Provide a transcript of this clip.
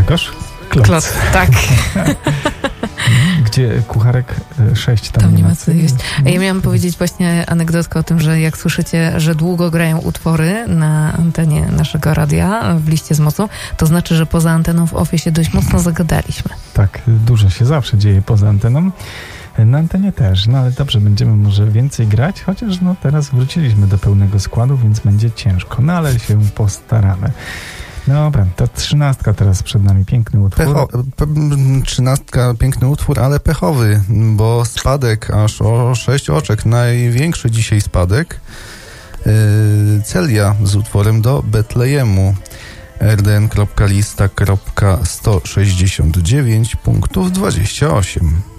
Grzegorz Kloc. Tak. Gdzie kucharek 6 tam nie ma co jeść. Ja miałam powiedzieć właśnie anegdotkę o tym, że jak słyszycie, że długo grają utwory na antenie naszego radia w liście z mocą, to znaczy, że poza anteną w ofie się dość mocno zagadaliśmy. Tak, dużo się zawsze dzieje poza anteną. Na antenie też, no ale dobrze, będziemy może więcej grać, chociaż no teraz wróciliśmy do pełnego składu, więc będzie ciężko, no ale się postaramy. Dobra, to 13 teraz przed nami, piękny utwór. 13, piękny utwór, ale pechowy, bo spadek aż o 6 oczek, największy dzisiaj spadek. Celia z utworem Do Betlejemu. rdn.lista.169 punktów 28.